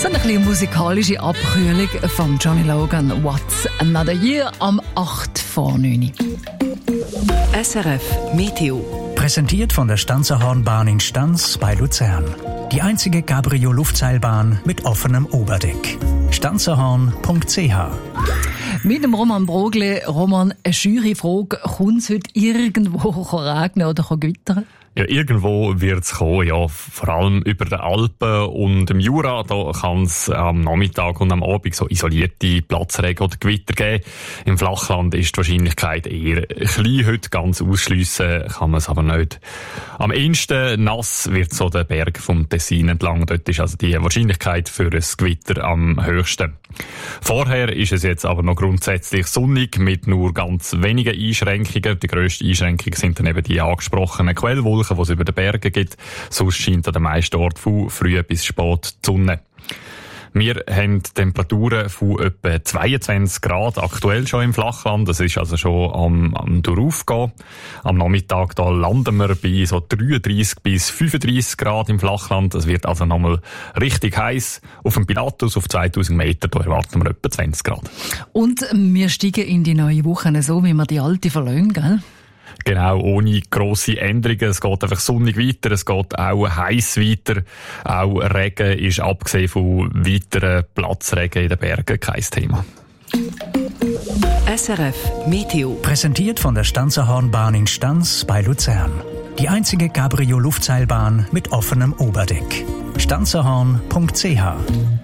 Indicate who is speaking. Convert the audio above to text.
Speaker 1: So eine kleine musikalische Abkühlung von Johnny Logan, What's Another Year, am 8 vor 9.
Speaker 2: SRF Meteo.
Speaker 3: Präsentiert von der Stanzerhornbahn in Stanz bei Luzern. Die einzige Cabrio-Luftseilbahn mit offenem Oberdeck. stanzerhorn.ch.
Speaker 1: Mit dem Roman Brogle. Roman, eine scheuere Frage. Kommt es heute irgendwo regnen oder gewittern?
Speaker 4: Ja, irgendwo wird's kommen, ja. Vor allem über den Alpen und im Jura, da kann es am Nachmittag und am Abend so isolierte Platzregen oder Gewitter geben. Im Flachland ist die Wahrscheinlichkeit eher klein. Heute ganz ausschliessen kann man es aber nicht. Am ehesten nass wird so der Berg vom Tessin entlang. Dort ist also die Wahrscheinlichkeit für ein Gewitter am höchsten. Vorher ist es jetzt aber noch grundsätzlich sonnig mit nur ganz wenigen Einschränkungen. Die grössten Einschränkungen sind dann eben die angesprochenen Quellwolken, die es über den Bergen gibt. Sonst scheint an den meisten Orten von früh bis spät die Sonne. Wir haben Temperaturen von etwa 22 Grad aktuell schon im Flachland. Das ist also schon am Durchaufgehen. Am Nachmittag da landen wir bei so 33 bis 35 Grad im Flachland. Das wird also nochmal richtig heiß. Auf dem Pilatus auf 2000 Meter, da erwarten wir etwa 20 Grad.
Speaker 1: Und wir steigen in die neue Woche so, wie wir die alte verlassen, gell?
Speaker 4: Genau, ohne grosse Änderungen. Es geht einfach sonnig weiter, es geht auch heiß weiter. Auch Regen ist abgesehen von weiteren Platzregen in den Bergen kein Thema.
Speaker 2: SRF Meteo.
Speaker 3: Präsentiert von der Stanzerhornbahn in Stanz bei Luzern. Die einzige Cabrio-Luftseilbahn mit offenem Oberdeck. stanzerhorn.ch.